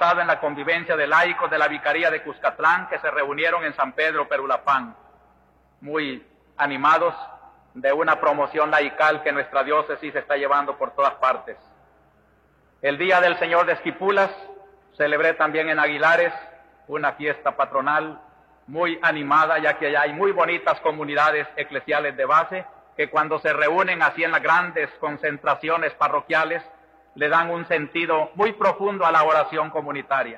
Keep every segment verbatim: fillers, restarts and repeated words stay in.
basado en la convivencia de laicos de la Vicaría de Cuscatlán que se reunieron en San Pedro, Perulapán, muy animados de una promoción laical que nuestra diócesis está llevando por todas partes. El Día del Señor de Esquipulas celebré también en Aguilares una fiesta patronal muy animada, ya que allá hay muy bonitas comunidades eclesiales de base que cuando se reúnen así en las grandes concentraciones parroquiales le dan un sentido muy profundo a la oración comunitaria.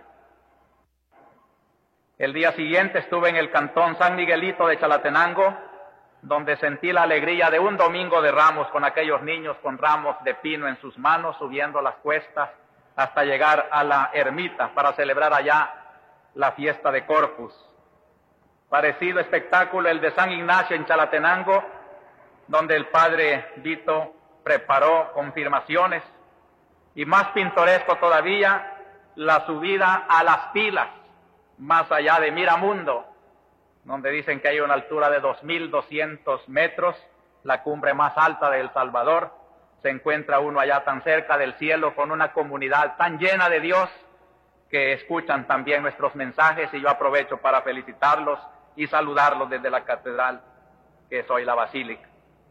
El día siguiente estuve en el cantón San Miguelito de Chalatenango, donde sentí la alegría de un domingo de Ramos con aquellos niños con ramos de pino en sus manos, subiendo las cuestas hasta llegar a la ermita para celebrar allá la fiesta de Corpus. Parecido espectáculo el de San Ignacio en Chalatenango, donde el padre Vito preparó confirmaciones, y más pintoresco todavía la subida a las Pilas, más allá de Miramundo, donde dicen que hay una altura de dos mil doscientos metros, la cumbre más alta de El Salvador. Se encuentra uno allá tan cerca del cielo con una comunidad tan llena de Dios que escuchan también nuestros mensajes, y yo aprovecho para felicitarlos y saludarlos desde la catedral, que es hoy la Basílica.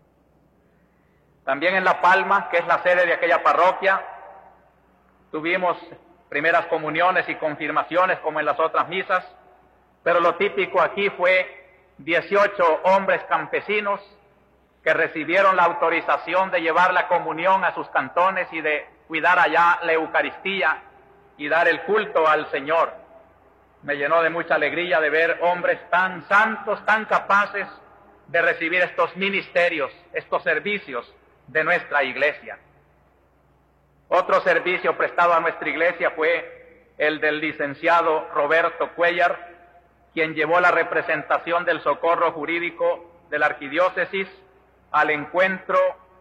También en La Palma, que es la sede de aquella parroquia, tuvimos primeras comuniones y confirmaciones como en las otras misas, pero lo típico aquí fue dieciocho hombres campesinos que recibieron la autorización de llevar la comunión a sus cantones y de cuidar allá la Eucaristía y dar el culto al Señor. Me llenó de mucha alegría de ver hombres tan santos, tan capaces de recibir estos ministerios, estos servicios de nuestra iglesia. Otro servicio prestado a nuestra iglesia fue el del licenciado Roberto Cuellar, quien llevó la representación del socorro jurídico de la arquidiócesis al encuentro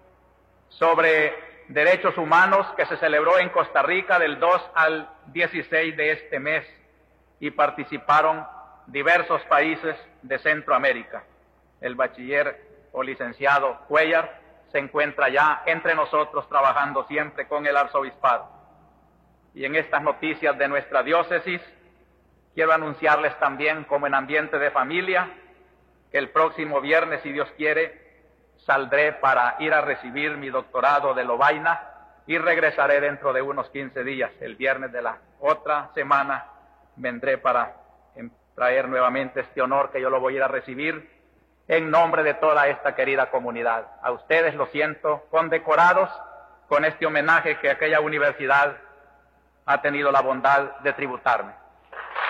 sobre derechos humanos que se celebró en Costa Rica del dos al dieciséis de este mes, y participaron diversos países de Centroamérica. El bachiller o licenciado Cuellar se encuentra ya entre nosotros trabajando siempre con el arzobispado. Y en estas noticias de nuestra diócesis, quiero anunciarles también, como en ambiente de familia, que el próximo viernes, si Dios quiere, saldré para ir a recibir mi doctorado de Lovaina y regresaré dentro de unos quince días. El viernes de la otra semana vendré para traer nuevamente este honor que yo lo voy a ir a recibir en nombre de toda esta querida comunidad. A ustedes lo siento condecorados con este homenaje que aquella universidad ha tenido la bondad de tributarme.